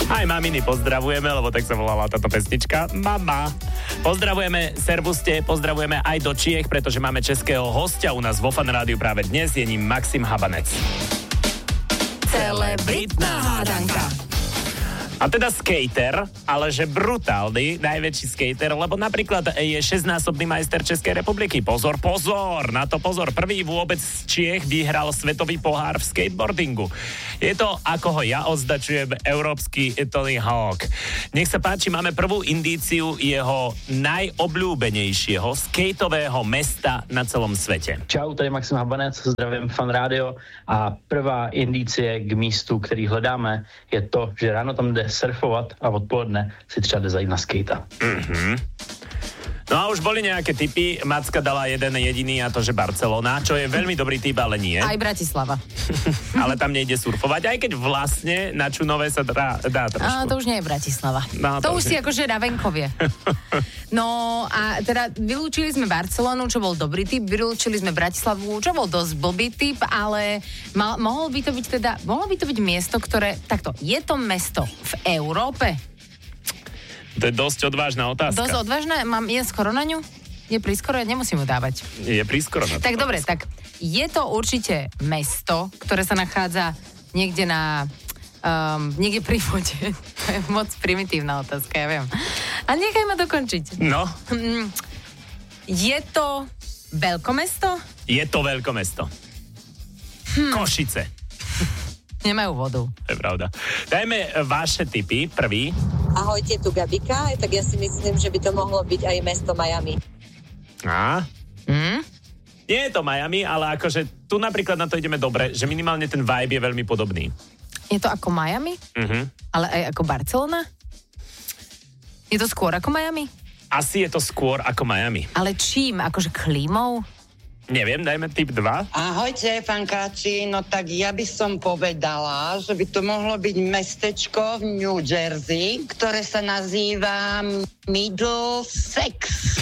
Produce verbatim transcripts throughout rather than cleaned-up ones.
Aj maminy pozdravujeme, lebo tak sa volala táto pesnička. Mama. Pozdravujeme, servuste, pozdravujeme aj do Čiech, pretože máme českého hostia u nás vo Fan Rádiu práve dnes, je ním Maxim Habanec. Celebritná hádanka. A teda skater, ale že brutálny, najväčší skater, lebo napríklad je šesťnásobný majster Českej republiky. Pozor, pozor, na to pozor. Prvý vôbec z Čiech vyhral svetový pohár v skateboardingu. Je to, ako ho ja označujem, európsky Tony Hawk. Nech sa páči, máme prvú indíciu jeho najobľúbenejšieho skateového mesta na celom svete. Čau, tady Maxim Habanec, zdravím Fan Rádio a prvá indicie k místu, který hledáme, je to, že ráno tam jde surfovat a odpoledne si třeba jde zajít na skejta. Mhm. No a už boli nejaké tipy, Macka dala jeden jediný a to, že Barcelona, čo je veľmi dobrý tip, ale nie. Aj Bratislava. Ale tam nejde surfovať, aj keď vlastne na Čunové sa dá, dá trošku. A to už nie je Bratislava. No, to, to už nie. si akože na venkovie. No a teda vylúčili sme Barcelonu, čo bol dobrý tip, vylúčili sme Bratislavu, čo bol dosť blbý tip, ale mal, mohol by to byť teda, mohlo by to byť miesto, ktoré, takto, je to mesto v Európe? To je dosť odvážna otázka. Dosť odvážna, mám, je skoro na ňu? Je prískoro, ja nemusím ju dávať. Je prískoro na to. Tak dobre, tak je to určite mesto, ktoré sa nachádza niekde na... Um, niekde pri vode. To je moc primitívna otázka, ja viem. A nechaj ma dokončiť. No? Je to veľkomesto? Je to veľkomesto. Hm. Košice. Nemajú vodu. To je pravda. Dajme vaše tipy. Prvý. Ahojte, tu Gabika, tak ja si myslím, že by to mohlo byť aj mesto Miami. A? Hm? Nie je to Miami, ale akože tu napríklad na to ideme dobre, že minimálne ten vibe je veľmi podobný. Je to ako Miami? Mhm. Ale aj ako Barcelona? Je to skôr ako Miami? Asi je to skôr ako Miami. Ale čím? Akože klímou? Neviem, dajme tip dva. Ahojte, fankáči, no tak ja by som povedala, že by to mohlo byť mestečko v New Jersey, ktoré sa nazýva Middlesex.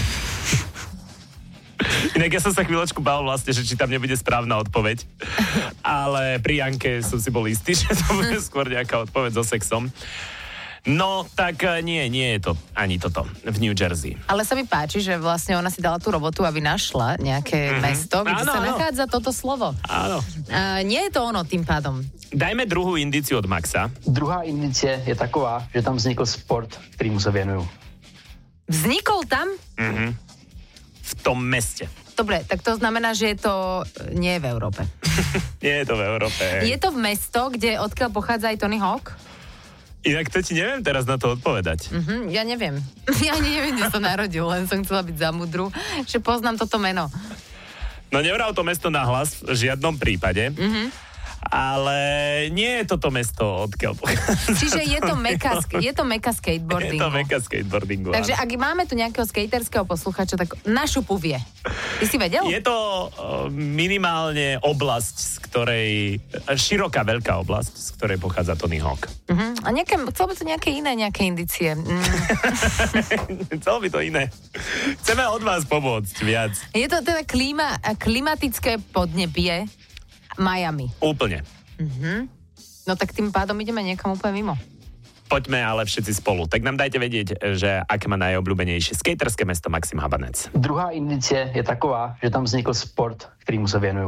Inak ja som sa chvíľočku bál vlastne, že či tam nebude správna odpoveď. Ale pri Janke som si bol istý, že to bude skôr nejaká odpoveď so sexom. No, tak nie, nie je to ani toto v New Jersey. Ale sa mi páči, že vlastne ona si dala tú robotu, aby našla nejaké mm-hmm. mesto, kde áno, sa áno. nachádza toto slovo. Áno. A nie je to ono tým pádom. Dajme druhú indíciu od Maxa. Druhá indicie je taková, že tam vznikl sport, kterýmu se věnuju. Vznikol tam? Mhm. V tom meste. Dobre, tak to znamená, že je to nie je v Európe. Nie je to v Európe. Je to v mesto, kde odkiaľ pochádza aj Tony Hawk? Inak to ti neviem teraz na to odpovedať. Mhm, ja neviem. Ja ani neviem, kde sa narodil, len som chcela byť za mudru, že poznám toto meno. No nevral to mesto na hlas v žiadnom prípade, Mhm. ale nie je toto mesto, odkiaľ pochádza. Čiže je to meka, je to meka Je skateboardingu. to meka skateboardingu. Takže áno. ak máme tu nejakého skaterského posluchača, tak na šupu vie. Ty si vedel? Je to uh, minimálne oblasť, z ktorej, široká, veľká oblasť, z ktorej pochádza Tony Hawk. Uh-huh. A nejaké, chcel by to nejaké iné, nejaké indície. Mm. Chcel by to iné. Chceme od vás pomôcť viac. Je to teda klíma, klimatické podnebie Miami. Úplne. Uh-huh. No tak tým pádom ideme niekam úplne mimo. Poďme ale všetci spolu. Tak nám dajte vedieť, že aké má najobľúbenejšie skaterské mesto Maxim Habanec. Druhá indicie je taková, že tam vznikl sport, kterýmu se věnuju.